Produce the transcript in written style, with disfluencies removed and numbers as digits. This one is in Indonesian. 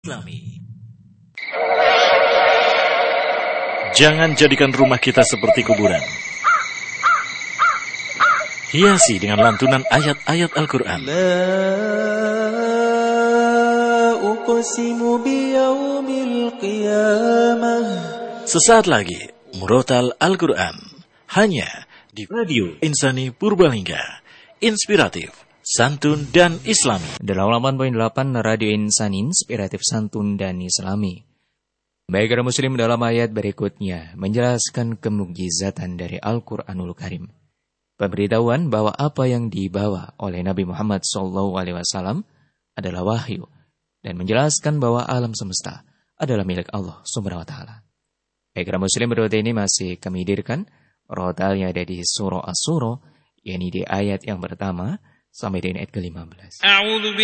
Islami. Jangan jadikan rumah kita seperti kuburan. Hiasi dengan lantunan ayat-ayat Al-Quran. Sesaat lagi, Murotal Al-Quran. Hanya di Radio Insani Purbalingga. Inspiratif, santun, dan islami. 88.8 Radio Insani, inspiratif, santun, dan islami. Baik para muslim, dalam ayat berikutnya menjelaskan kemukjizatan dari Al-Quranul Karim. Pemberitahuan bahwa apa yang dibawa oleh Nabi Muhammad SAW adalah wahyu. Dan menjelaskan bahwa alam semesta adalah milik Allah Subhanahu wa Ta'ala. Baik para muslim, berikut ini masih kami hadirkan rotalnya ada di surah As-Surah, yakni di ayat yang pertama sampai dengan ayat ke-15.